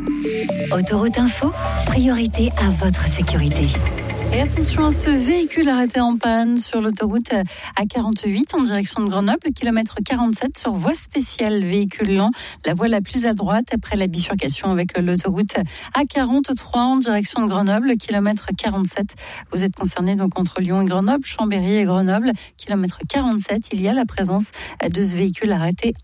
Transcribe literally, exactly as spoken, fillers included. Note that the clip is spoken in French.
Autoroute Info, priorité à votre sécurité. Et attention à ce véhicule arrêté en panne sur l'autoroute A quarante-huit en direction de Grenoble, kilomètre quarante-sept sur voie spéciale véhicule lent, la voie la plus à droite après la bifurcation avec l'autoroute A quarante-trois en direction de Grenoble, kilomètre quarante-sept. Vous êtes concerné donc entre Lyon et Grenoble, Chambéry et Grenoble, kilomètre quarante-sept. Il y a la présence de ce véhicule arrêté